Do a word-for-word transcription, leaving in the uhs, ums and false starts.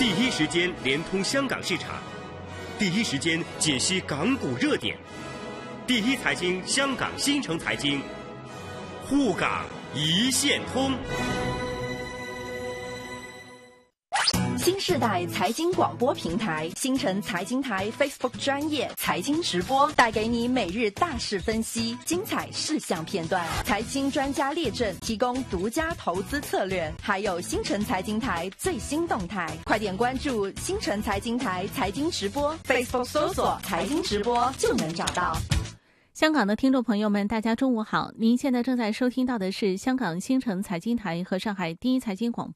第一时间连通香港市场，第一时间解析港股热点，第一财经香港新城财经，沪港一线通。 新世代财经广播平台新城财经台 Facebook 专业财经直播，带给你每日大事分析、精彩事项片段，财经专家列阵，提供独家投资策略，还有新城财经台最新动态。快点关注新城财经台财经直播 Facebook 搜索财经直播就能找到。 香港的听众朋友们，大家中午好！您现在正在收听到的是香港新城财经台和上海第一财经广播